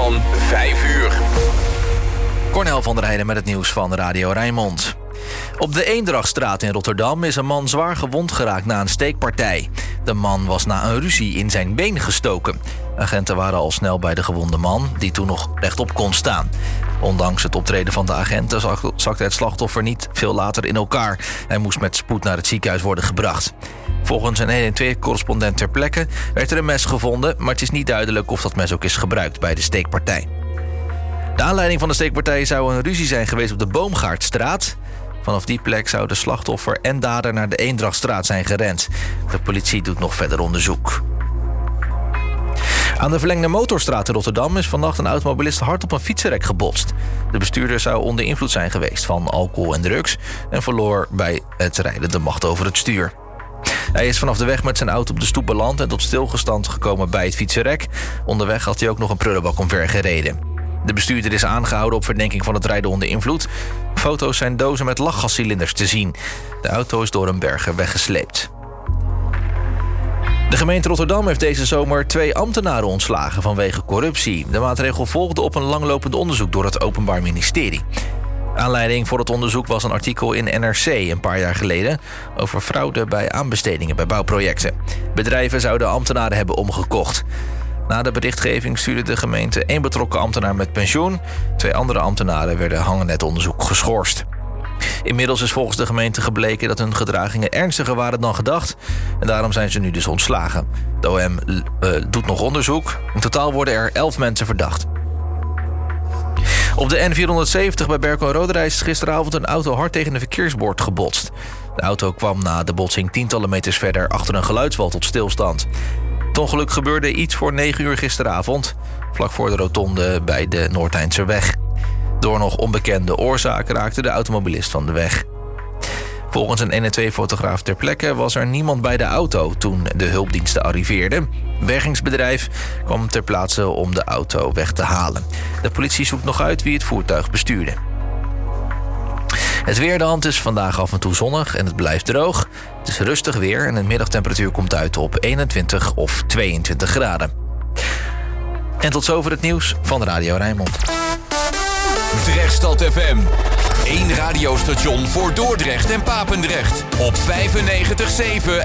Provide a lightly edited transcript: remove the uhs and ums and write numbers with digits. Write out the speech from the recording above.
van 5 uur. Cornel van der Heijden met het nieuws van Radio Rijnmond. Op de Eendrachtstraat in Rotterdam is een man zwaar gewond geraakt na een steekpartij. De man was na een ruzie in zijn been gestoken. Agenten waren al snel bij de gewonde man, die toen nog rechtop kon staan. Ondanks het optreden van de agenten zakte het slachtoffer niet veel later in elkaar. Hij moest met spoed naar het ziekenhuis worden gebracht. Volgens een 112-correspondent ter plekke werd er een mes gevonden, maar het is niet duidelijk of dat mes ook is gebruikt bij de steekpartij. De aanleiding van de steekpartij zou een ruzie zijn geweest op de Boomgaardstraat. Vanaf die plek zou de slachtoffer en dader naar de Eendrachtstraat zijn gerend. De politie doet nog verder onderzoek. Aan de verlengde Motorstraat in Rotterdam is vannacht een automobilist hard op een fietsenrek gebotst. De bestuurder zou onder invloed zijn geweest van alcohol en drugs en verloor bij het rijden de macht over het stuur. Hij is vanaf de weg met zijn auto op de stoep beland en tot stilstand gekomen bij het fietsenrek. Onderweg had hij ook nog een prullenbak omver gereden. De bestuurder is aangehouden op verdenking van het rijden onder invloed. Op foto's zijn dozen met lachgascilinders te zien. De auto is door een berger weggesleept. De gemeente Rotterdam heeft deze zomer 2 ambtenaren ontslagen vanwege corruptie. De maatregel volgde op een langlopend onderzoek door het Openbaar Ministerie. Aanleiding voor het onderzoek was een artikel in NRC een paar jaar geleden over fraude bij aanbestedingen bij bouwprojecten. Bedrijven zouden ambtenaren hebben omgekocht. Na de berichtgeving stuurde de gemeente 1 betrokken ambtenaar met pensioen. 2 andere ambtenaren werden hangend het onderzoek geschorst. Inmiddels is volgens de gemeente gebleken dat hun gedragingen ernstiger waren dan gedacht. En daarom zijn ze nu dus ontslagen. De OM doet nog onderzoek. In totaal worden er 11 mensen verdacht. Op de N470 bij Berkel en Roderijs is gisteravond een auto hard tegen een verkeersbord gebotst. De auto kwam na de botsing tientallen meters verder achter een geluidswal tot stilstand. Het ongeluk gebeurde iets voor 9 uur gisteravond, vlak voor de rotonde bij de Noordeindserweg. Door nog onbekende oorzaak raakte de automobilist van de weg. Volgens een 112-fotograaf ter plekke was er niemand bij de auto toen de hulpdiensten arriveerden. Een bergingsbedrijf kwam ter plaatse om de auto weg te halen. De politie zoekt nog uit wie het voertuig bestuurde. Het weer, de hand is vandaag af en toe zonnig en het blijft droog. Het is rustig weer en de middagtemperatuur komt uit op 21 of 22 graden. En tot zover het nieuws van Radio Rijnmond. Drechtstad FM. 1 radiostation voor Dordrecht en Papendrecht. Op 95.7